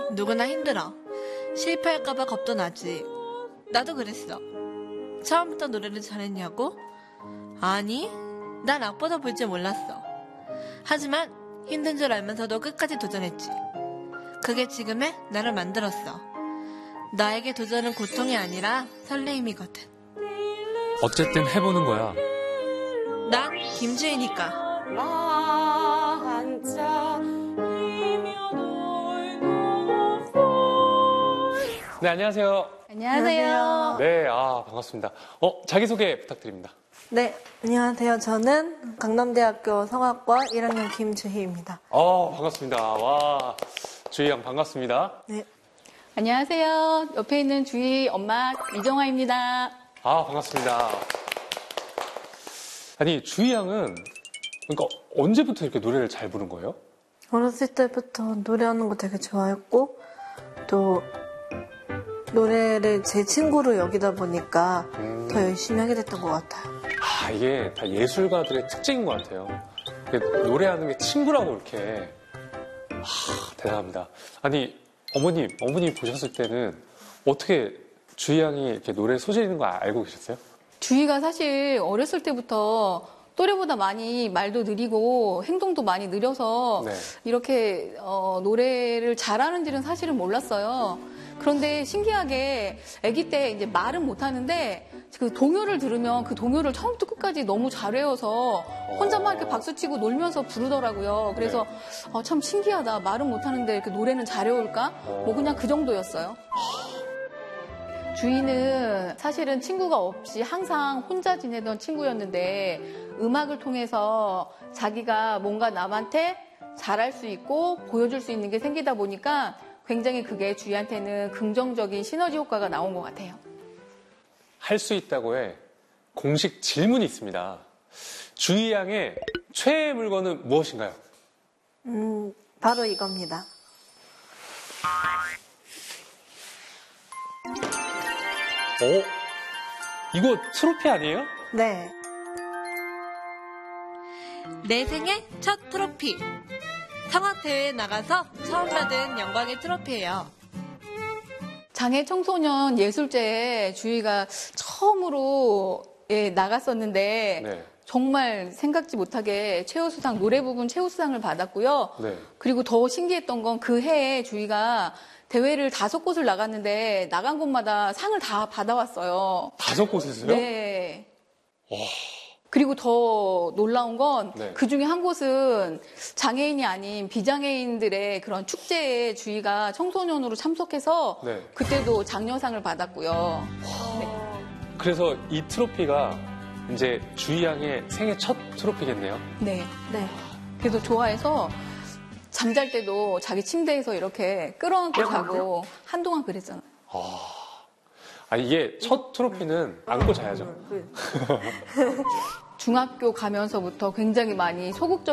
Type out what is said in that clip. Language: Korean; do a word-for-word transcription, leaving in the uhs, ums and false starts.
누구나 힘들어. 실패할까봐 겁도 나지. 나도 그랬어. 처음부터 노래를 잘했냐고? 아니, 난 악보도 볼 줄 몰랐어. 하지만 힘든 줄 알면서도 끝까지 도전했지. 그게 지금의 나를 만들었어. 나에게 도전은 고통이 아니라 설레임이거든. 어쨌든 해보는 거야. 난 김주희니까. 네, 안녕하세요. 안녕하세요. 네, 아, 반갑습니다. 어, 자기소개 부탁드립니다. 네, 안녕하세요. 저는 강남대학교 성악과 일 학년 김주희입니다. 어, 반갑습니다. 와, 주희 양 반갑습니다. 네. 안녕하세요. 옆에 있는 주희 엄마 이정화입니다. 아, 반갑습니다. 아니, 주희 양은 그러니까 언제부터 이렇게 노래를 잘 부른 거예요? 어렸을 때부터 노래하는 거 되게 좋아했고, 또 노래를 제 친구로 여기다 보니까 음. 더 열심히 하게 됐던 것 같아요. 아, 이게 다 예술가들의 특징인 것 같아요. 이게 노래하는 게 친구라고 이렇게. 아, 대단합니다. 아니, 어머님, 어머님 보셨을 때는 어떻게 주희 양이 이렇게 노래 소질 있는 거 알고 계셨어요? 주희가 사실 어렸을 때부터 또래보다 많이 말도 느리고 행동도 많이 느려서 네. 이렇게 어, 노래를 잘하는지는 사실은 몰랐어요. 그런데 신기하게 아기 때 이제 말은 못하는데 그 동요를 들으면 그 동요를 처음부터 끝까지 너무 잘 외워서 혼자만 이렇게 박수치고 놀면서 부르더라고요. 그래서 네. 어, 참 신기하다. 말은 못하는데 이렇게 노래는 잘 외울까? 뭐 그냥 그 정도였어요. 주희는 사실은 친구가 없이 항상 혼자 지내던 친구였는데 음악을 통해서 자기가 뭔가 남한테 잘할 수 있고 보여줄 수 있는 게 생기다 보니까 굉장히 그게 주희한테는 긍정적인 시너지 효과가 나온 것 같아요. 할 수 있다고의 공식 질문이 있습니다. 주희 양의 최애 물건은 무엇인가요? 음, 바로 이겁니다. 어? 이거 트로피 아니에요? 네. 내 생애 첫 트로피. 성악대회에 나가서 처음 받은 영광의 트로피예요. 장애 청소년 예술제에 주희가 처음으로 예, 나갔었는데 네. 정말 생각지 못하게 최우수상, 노래 부분 최우수상을 받았고요. 네. 그리고 더 신기했던 건 그 해에 주희가 대회를 다섯 곳을 나갔는데 나간 곳마다 상을 다 받아왔어요. 다섯 곳에서요? 네. 와. 그리고 더 놀라운 건 네. 그 중에 한 곳은 장애인이 아닌 비장애인들의 그런 축제에 주희가 청소년으로 참석해서 네. 그때도 장려상을 받았고요. 그래서 이 트로피가 이제 주희 양의 생애 첫 트로피겠네요. 네. 네. 그래서 좋아해서 잠잘 때도 자기 침대에서 이렇게 끌어안고 자고 한동안 그랬잖아요. 아, 이게 첫 트로피는 안고 자야죠. 중학교 가면서부터 굉장히 많이 소극적